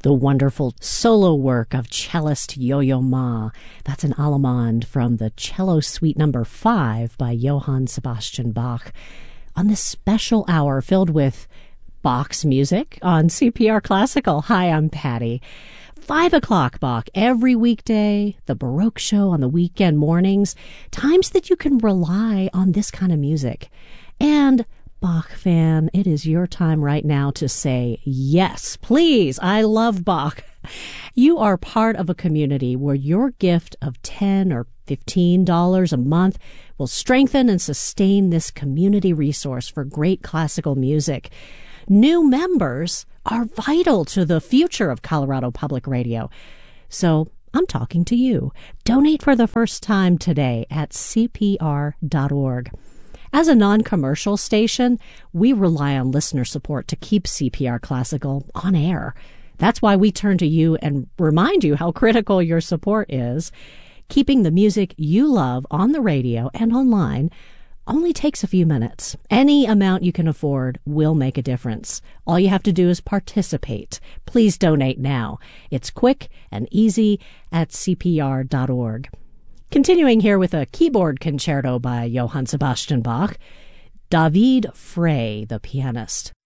the wonderful solo work of cellist Yo-Yo Ma. That's an Allemande from the Cello Suite Number 5 by Johann Sebastian Bach. On this special hour filled with Bach's music on CPR Classical. Hi, I'm Patty. 5 o'clock Bach every weekday, the Baroque Show on the weekend mornings, times that you can rely on this kind of music. And Bach fan, it is your time right now to say, yes, please, I love Bach. You are part of a community where your gift of $10 or $15 a month will strengthen and sustain this community resource for great classical music. New members are vital to the future of Colorado Public Radio. So I'm talking to you. Donate for the first time today at CPR.org. As a non-commercial station, we rely on listener support to keep CPR Classical on air. That's why we turn to you and remind you how critical your support is. Keeping the music you love on the radio and online only takes a few minutes. Any amount you can afford will make a difference. All you have to do is participate. Please donate now. It's quick and easy at CPR.org. Continuing here with a keyboard concerto by Johann Sebastian Bach, David Frey, the pianist.